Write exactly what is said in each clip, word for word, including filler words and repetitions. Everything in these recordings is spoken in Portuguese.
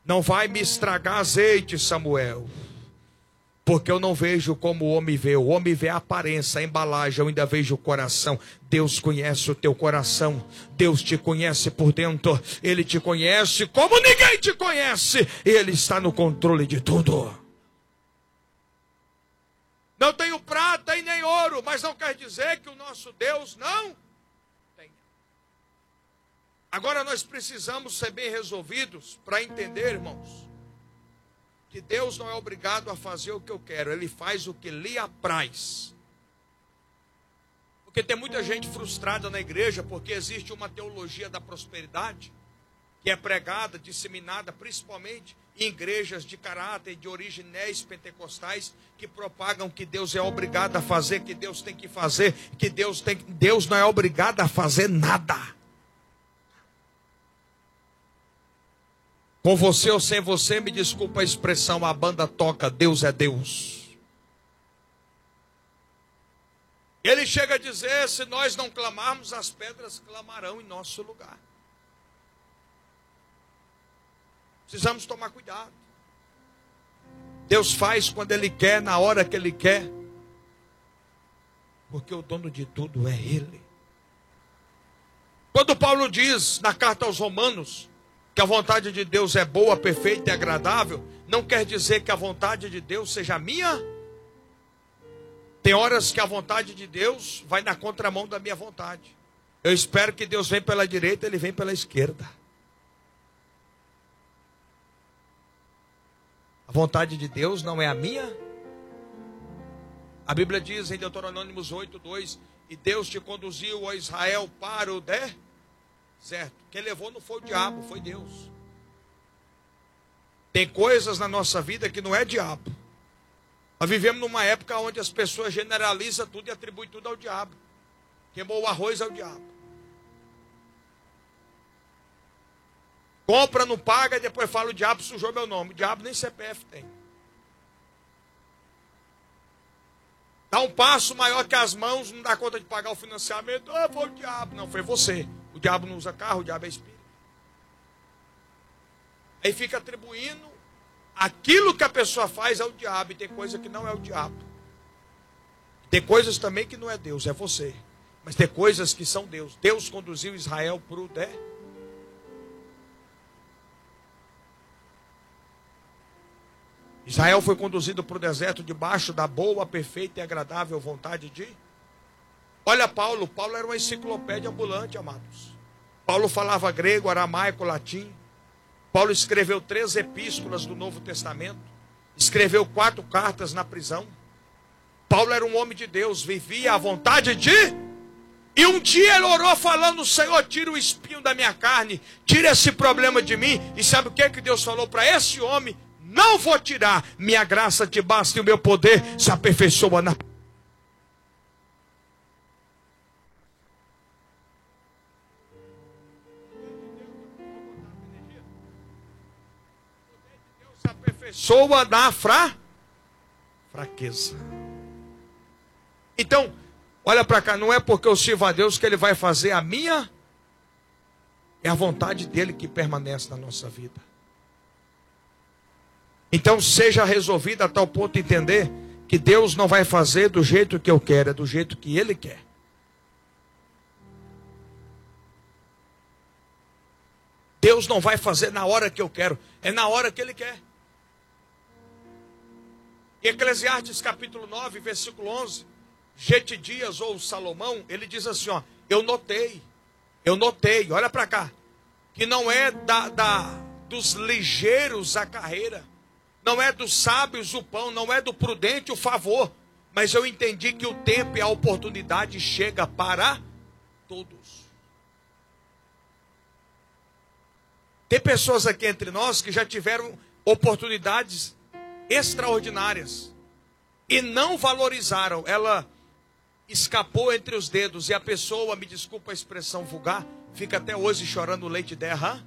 Não vai me estragar azeite, Samuel. Porque eu não vejo como o homem vê. O homem vê a aparência, a embalagem, eu ainda vejo o coração. Deus conhece o teu coração. Deus te conhece por dentro. Ele te conhece como ninguém te conhece. Ele está no controle de tudo. Não tenho prata e nem ouro, mas não quer dizer que o nosso Deus não tenha. Agora nós precisamos ser bem resolvidos para entender, irmãos, que Deus não é obrigado a fazer o que eu quero. Ele faz o que lhe apraz. Porque tem muita gente frustrada na igreja porque existe uma teologia da prosperidade que é pregada, disseminada, principalmente em igrejas de caráter, de origem neopentecostais, que propagam que Deus é obrigado a fazer, que Deus tem que fazer, que Deus tem, Deus não é obrigado a fazer nada. Com você ou sem você, me desculpa a expressão, a banda toca, Deus é Deus. Ele chega a dizer, se nós não clamarmos, as pedras clamarão em nosso lugar. Precisamos tomar cuidado. Deus faz quando Ele quer, na hora que Ele quer. Porque o dono de tudo é Ele. Quando Paulo diz na carta aos Romanos que a vontade de Deus é boa, perfeita e agradável, não quer dizer que a vontade de Deus seja minha. Tem horas que a vontade de Deus vai na contramão da minha vontade. Eu espero que Deus venha pela direita, Ele vem pela esquerda. A vontade de Deus não é a minha. A Bíblia diz em Deuteronômio oito, dois, e Deus te conduziu, ó Israel, para o deserto. Quem levou não foi o diabo, foi Deus. Tem coisas na nossa vida que não é diabo. Nós vivemos numa época onde as pessoas generalizam tudo e atribuem tudo ao diabo. Queimou o arroz ao diabo. Compra, não paga, e depois fala, o diabo sujou meu nome. O diabo nem C P F tem. Dá um passo maior que as mãos, não dá conta de pagar o financiamento. Ah, foi o diabo. Não, foi você. O diabo não usa carro, o diabo é espírito. Aí fica atribuindo aquilo que a pessoa faz ao diabo. E tem coisa que não é o diabo. Tem coisas também que não é Deus, é você. Mas tem coisas que são Deus. Deus conduziu Israel para o deserto. Israel foi conduzido para o deserto debaixo da boa, perfeita e agradável vontade de... Olha Paulo, Paulo era uma enciclopédia ambulante, amados. Paulo falava grego, aramaico, latim. Paulo escreveu três epístolas do Novo Testamento. Escreveu quatro cartas na prisão. Paulo era um homem de Deus, vivia à vontade de... E um dia ele orou falando, Senhor, tira o espinho da minha carne, tira esse problema de mim. E sabe o que, que Deus falou para esse homem? Não vou tirar, minha graça te basta e o meu poder se aperfeiçoa na... Se aperfeiçoa na fra... fraqueza. Então, olha para cá, não é porque eu sirvo a Deus que Ele vai fazer a minha... É a vontade dEle que permanece na nossa vida. Então seja resolvido a tal ponto de entender que Deus não vai fazer do jeito que eu quero, é do jeito que Ele quer. Deus não vai fazer na hora que eu quero, é na hora que Ele quer. Em Eclesiastes capítulo nove, versículo onze, Getidias ou Salomão, ele diz assim, ó, eu notei, eu notei, olha para cá, que não é da, da, dos ligeiros a carreira, não é dos sábios o pão, não é do prudente o favor. Mas eu entendi que o tempo e a oportunidade chega para todos. Tem pessoas aqui entre nós que já tiveram oportunidades extraordinárias e não valorizaram. Ela escapou entre os dedos e a pessoa, me desculpa a expressão vulgar, fica até hoje chorando leite derra.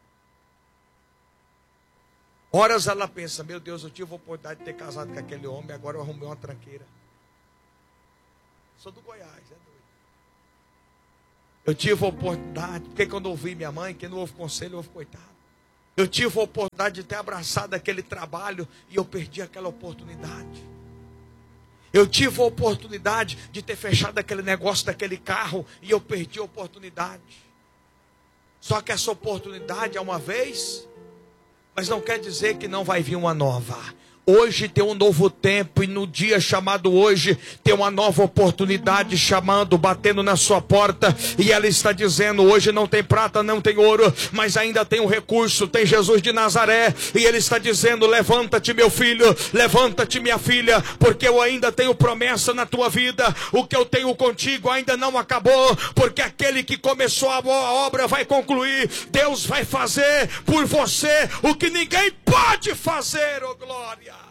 Horas ela pensa, meu Deus, eu tive a oportunidade de ter casado com aquele homem, agora eu arrumei uma tranqueira. Sou do Goiás, é doido. Eu tive a oportunidade, porque quando eu ouvi minha mãe, quem não ouve conselho, ouve coitado. Eu tive a oportunidade de ter abraçado aquele trabalho e eu perdi aquela oportunidade. Eu tive a oportunidade de ter fechado aquele negócio daquele carro e eu perdi a oportunidade. Só que essa oportunidade é uma vez, mas não quer dizer que não vai vir uma nova. Hoje tem um novo tempo e no dia chamado hoje tem uma nova oportunidade chamando, batendo na sua porta, e ela está dizendo: hoje não tem prata, não tem ouro, mas ainda tem um recurso, tem Jesus de Nazaré, e ele está dizendo: levanta-te, meu filho, levanta-te, minha filha, porque eu ainda tenho promessa na tua vida. O que eu tenho contigo ainda não acabou, porque aquele que começou a boa obra vai concluir. Deus vai fazer por você o que ninguém pode fazer, oh glória.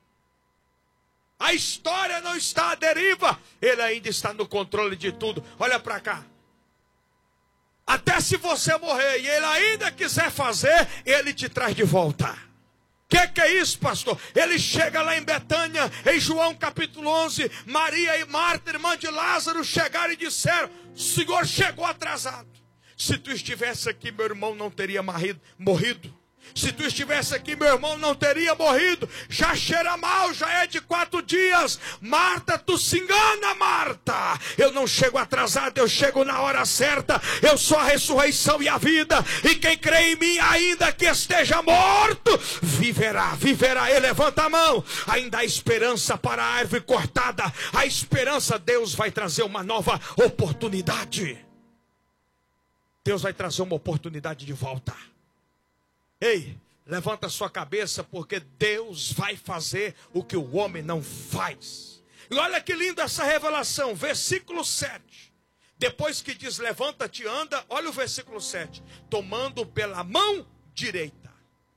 A história não está à deriva, ele ainda está no controle de tudo. Olha para cá. Até se você morrer e ele ainda quiser fazer, ele te traz de volta. O que, que é isso, pastor? Ele chega lá em Betânia, em João capítulo onze, Maria e Marta, irmã de Lázaro, chegaram e disseram: o Senhor chegou atrasado. Se tu estivesse aqui, meu irmão não teria morrido. Se tu estivesse aqui, meu irmão não teria morrido. Já cheira mal, já é de quatro dias. Marta, tu se engana, Marta. Eu não chego atrasado, eu chego na hora certa. Eu sou a ressurreição e a vida. E quem crê em mim, ainda que esteja morto, viverá, viverá. E levanta a mão. Ainda há esperança para a árvore cortada. A esperança, Deus vai trazer uma nova oportunidade. Deus vai trazer uma oportunidade de volta. Ei, levanta a sua cabeça, porque Deus vai fazer o que o homem não faz. E olha que linda essa revelação, versículo sete. Depois que diz levanta-te, anda, olha o versículo sete. Tomando pela mão direita.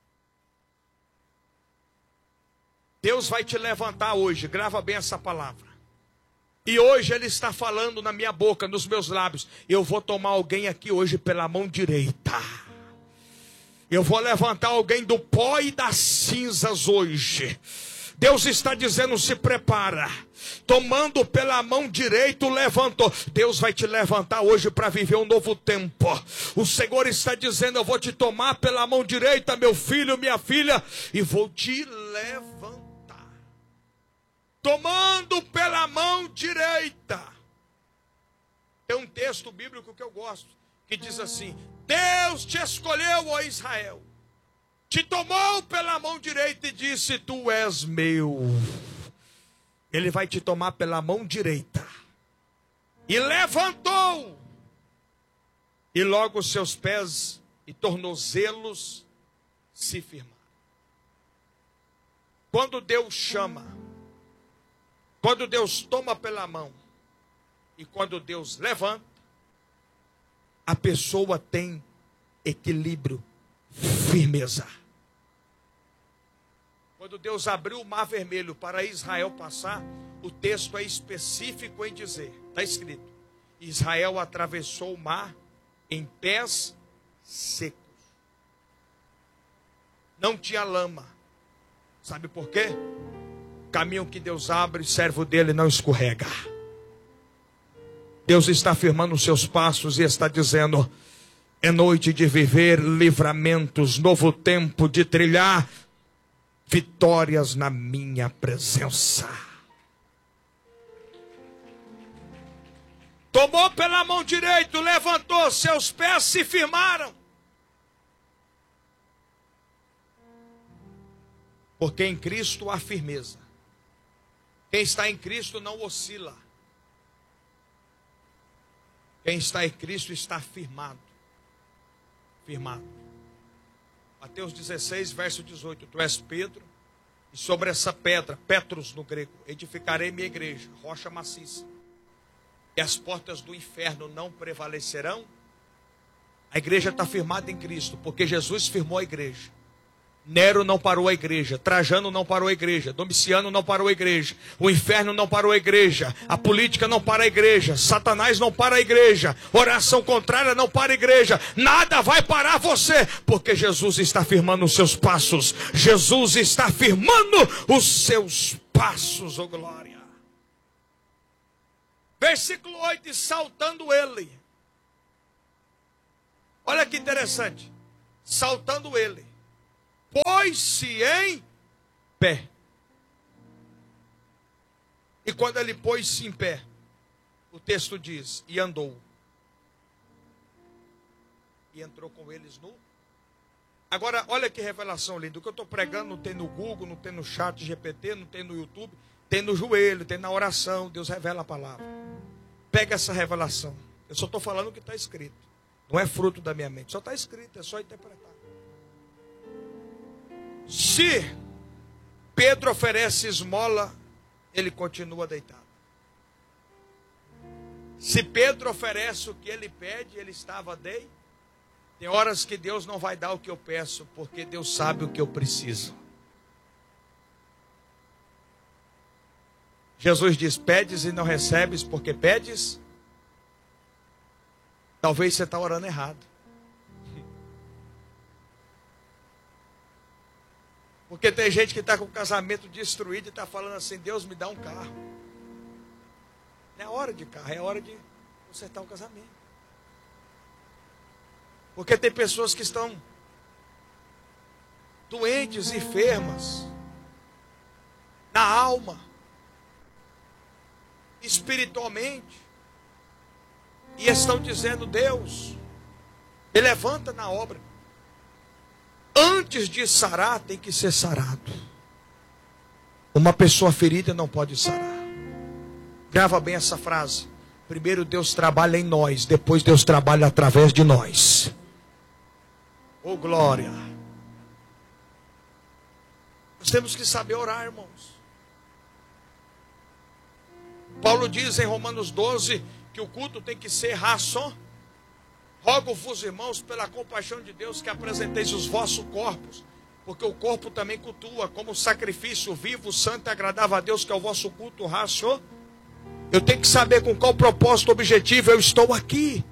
Deus vai te levantar hoje, grava bem essa palavra. E hoje Ele está falando na minha boca, nos meus lábios. Eu vou tomar alguém aqui hoje pela mão direita. Eu vou levantar alguém do pó e das cinzas hoje. Deus está dizendo: se prepara. Tomando pela mão direita, levantou. Deus vai te levantar hoje para viver um novo tempo. O Senhor está dizendo: eu vou te tomar pela mão direita, meu filho, minha filha, e vou te levantar. Tomando pela mão direita. Tem um texto bíblico que eu gosto, que diz assim: Deus te escolheu, ó Israel, te tomou pela mão direita e disse: tu és meu. Ele vai te tomar pela mão direita. E levantou. E logo os seus pés e tornozelos se firmaram. Quando Deus chama, quando Deus toma pela mão e quando Deus levanta, a pessoa tem equilíbrio, firmeza. Quando Deus abriu o mar vermelho para Israel passar, o texto é específico em dizer, está escrito: Israel atravessou o mar em pés secos. Não tinha lama. Sabe por quê? Caminho que Deus abre, servo dele não escorrega. Deus está afirmando os seus passos e está dizendo: é noite de viver livramentos, novo tempo de trilhar vitórias na minha presença. Tomou pela mão direita, levantou, seus pés se firmaram. Porque em Cristo há firmeza. Quem está em Cristo não oscila. Quem está em Cristo está firmado. Firmado. Mateus dezesseis, verso dezoito. Tu és Pedro, e sobre essa pedra, Petros no grego, edificarei minha igreja, rocha maciça. E as portas do inferno não prevalecerão. A igreja está firmada em Cristo, porque Jesus firmou a igreja. Nero não parou a igreja, Trajano não parou a igreja, Domiciano não parou a igreja, o inferno não parou a igreja, a política não para a igreja, Satanás não para a igreja, oração contrária não para a igreja, nada vai parar você, porque Jesus está firmando os seus passos, Jesus está firmando os seus passos, oh glória. Versículo oito, e saltando ele, olha que interessante, saltando ele, pôs-se em pé. E quando ele pôs-se em pé, o texto diz, e andou. E entrou com eles no... Agora, olha que revelação linda. O que eu estou pregando não tem no Google, não tem no chat G P T, não tem no YouTube. Tem no joelho, tem na oração. Deus revela a palavra. Pega essa revelação. Eu só estou falando o que está escrito. Não é fruto da minha mente. Só está escrito, é só interpretar. Se Pedro oferece esmola, ele continua deitado. Se Pedro oferece o que ele pede, ele estava deitado. Tem horas que Deus não vai dar o que eu peço, porque Deus sabe o que eu preciso. Jesus diz, pedes e não recebes, porque pedes. Talvez você está orando errado. Porque tem gente que está com o casamento destruído e está falando assim, Deus me dá um carro. Não é hora de carro, é hora de consertar o casamento. Porque tem pessoas que estão doentes, enfermas, na alma, espiritualmente, e estão dizendo, Deus, me levanta na obra. Antes de sarar, tem que ser sarado. Uma pessoa ferida não pode sarar. Grava bem essa frase. Primeiro Deus trabalha em nós, depois Deus trabalha através de nós. Oh, glória. Nós temos que saber orar, irmãos. Paulo diz em Romanos doze que o culto tem que ser ração. Rogo-vos, irmãos, pela compaixão de Deus, que apresenteis os vossos corpos, porque o corpo também cultua como sacrifício vivo, santo e agradável a Deus, que é o vosso culto ração. Eu tenho que saber com qual propósito, objetivo eu estou aqui.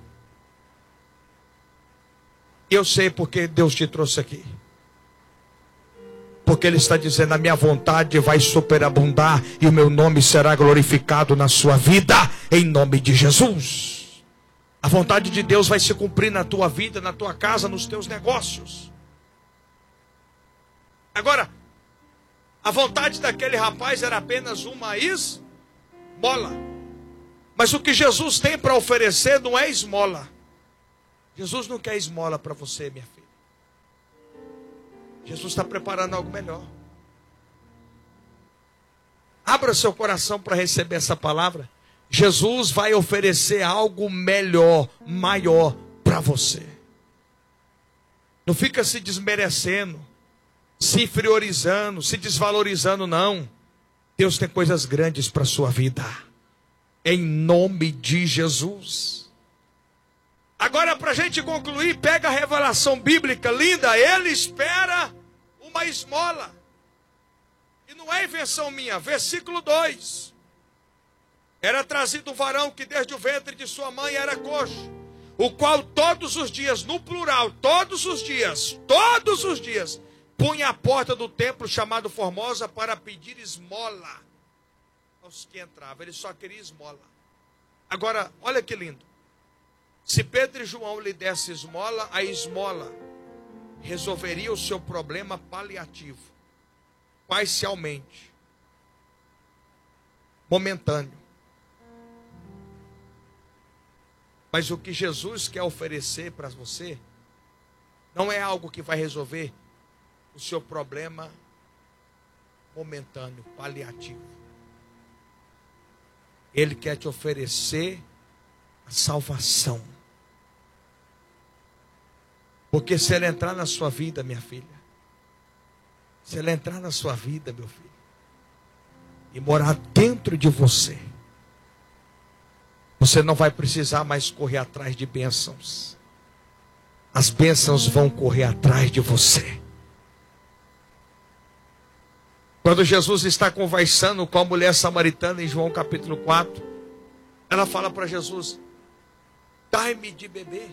Eu sei porque Deus te trouxe aqui. Porque Ele está dizendo, a minha vontade vai superabundar e o meu nome será glorificado na sua vida, em nome de Jesus. A vontade de Deus vai se cumprir na tua vida, na tua casa, nos teus negócios. Agora, a vontade daquele rapaz era apenas uma esmola. Mas o que Jesus tem para oferecer não é esmola. Jesus não quer esmola para você, minha filha. Jesus está preparando algo melhor. Abra seu coração para receber essa palavra. Jesus vai oferecer algo melhor, maior para você. Não fica se desmerecendo, se inferiorizando, se desvalorizando, não. Deus tem coisas grandes para a sua vida. Em nome de Jesus. Agora, para a gente concluir, pega a revelação bíblica linda. Ele espera uma esmola. E não é invenção minha. Versículo dois. Era trazido um varão que desde o ventre de sua mãe era coxo, o qual todos os dias, no plural, todos os dias, todos os dias, punha a porta do templo chamado Formosa para pedir esmola aos que entravam. Ele só queria esmola. Agora, olha que lindo. Se Pedro e João lhe dessem esmola, a esmola resolveria o seu problema paliativo, parcialmente, momentâneo. Mas o que Jesus quer oferecer para você não é algo que vai resolver o seu problema momentâneo, paliativo. Ele quer te oferecer a salvação. Porque se ele entrar na sua vida, minha filha, se ele entrar na sua vida, meu filho, e morar dentro de você, você não vai precisar mais correr atrás de bênçãos. As bênçãos vão correr atrás de você. Quando Jesus está conversando com a mulher samaritana em João capítulo quatro, ela fala para Jesus, dai-me de beber.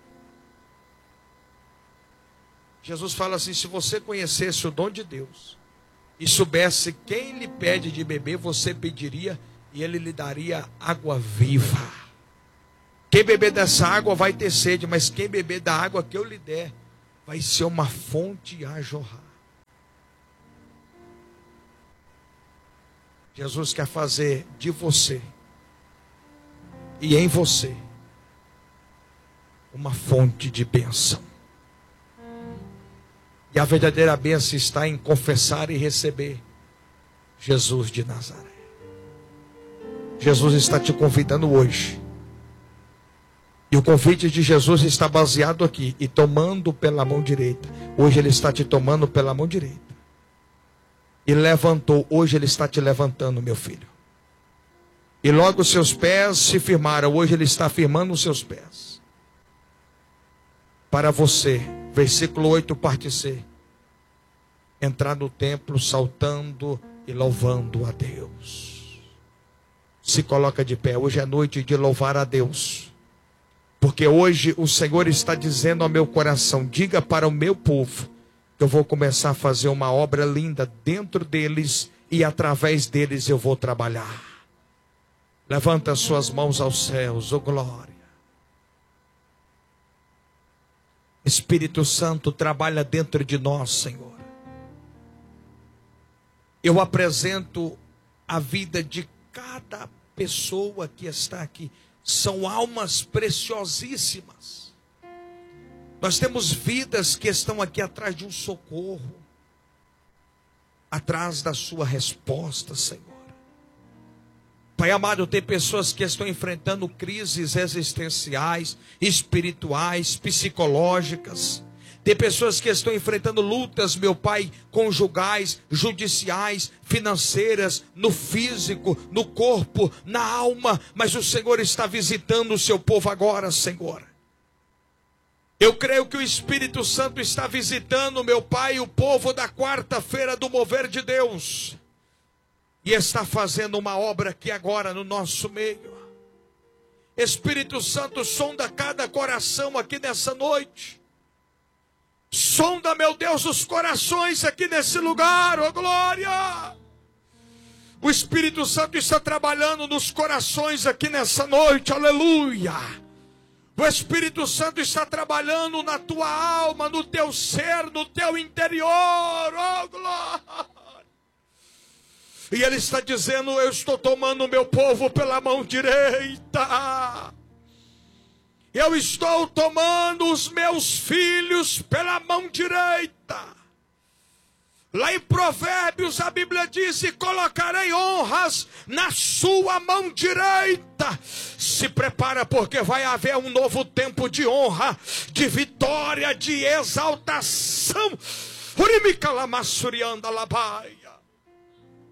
Jesus fala assim, se você conhecesse o dom de Deus e soubesse quem lhe pede de beber, você pediria e ele lhe daria água viva. Quem beber dessa água vai ter sede, mas quem beber da água que eu lhe der, vai ser uma fonte a jorrar. Jesus quer fazer de você e em você uma fonte de bênção. E a verdadeira bênção está em confessar e receber Jesus de Nazaré. Jesus está te convidando hoje. E o convite de Jesus está baseado aqui. E tomando pela mão direita. Hoje Ele está te tomando pela mão direita. E levantou. Hoje Ele está te levantando, meu filho. E logo os seus pés se firmaram. Hoje Ele está firmando os seus pés. Para você, versículo oito, parte C. Entrar no templo saltando e louvando a Deus. Se coloca de pé. Hoje é noite de louvar a Deus. Porque hoje o Senhor está dizendo ao meu coração: diga para o meu povo que eu vou começar a fazer uma obra linda dentro deles e através deles eu vou trabalhar. Levanta as suas mãos aos céus, ó glória. Espírito Santo, trabalha dentro de nós, Senhor. Eu apresento a vida de cada pessoa que está aqui. São almas preciosíssimas. Nós temos vidas que estão aqui atrás de um socorro, atrás da sua resposta, Senhor. Pai amado, tem pessoas que estão enfrentando crises existenciais, espirituais, psicológicas. Tem pessoas que estão enfrentando lutas, meu Pai, conjugais, judiciais, financeiras, no físico, no corpo, na alma. Mas o Senhor está visitando o seu povo agora, Senhor. Eu creio que o Espírito Santo está visitando, meu Pai, o povo da quarta-feira do mover de Deus. E está fazendo uma obra aqui agora no nosso meio. Espírito Santo, sonda cada coração aqui nessa noite. Sonda, meu Deus, os corações aqui nesse lugar, ó glória. O Espírito Santo está trabalhando nos corações aqui nessa noite, aleluia. O Espírito Santo está trabalhando na tua alma, no teu ser, no teu interior, ó glória. E Ele está dizendo: eu estou tomando o meu povo pela mão direita. Eu estou tomando os meus filhos pela mão direita. Lá em Provérbios a Bíblia diz: e colocarei honras na sua mão direita. Se prepara, porque vai haver um novo tempo de honra, de vitória, de exaltação. Urimicalamassurianda labaia.